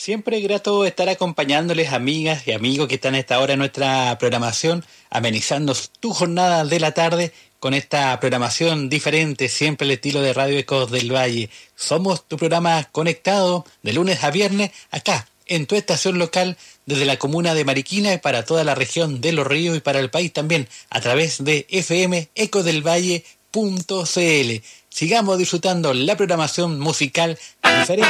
Siempre grato estar acompañándoles, amigas y amigos que están a esta hora en nuestra programación, amenizando tu jornada de la tarde con esta programación diferente, siempre el estilo de Radio Ecos del Valle. Somos tu programa conectado de lunes a viernes acá, en tu estación local, desde la comuna de Mariquina y para toda la región de Los Ríos y para el país también, a través de FM Ecodelvalle.cl. Sigamos disfrutando la programación musical diferente.